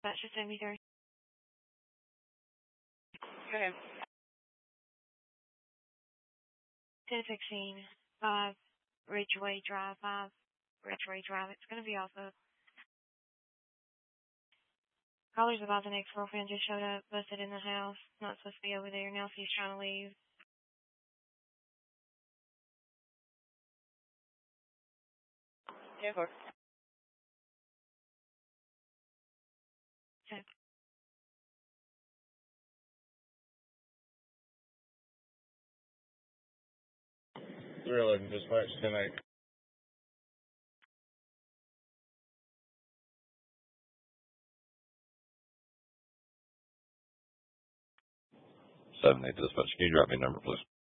That should send me there. Go ahead. 1016, 5 Ridgeway Drive, 5 Ridgeway Drive. It's going to be also. Caller's about the ex-girlfriend just showed up, busted in the house. Not supposed to be over there. Now she's trying to leave. Yeah, of course. Okay. 311, dispatch 10-8. 7-8 dispatch. Can you drop me a number, please?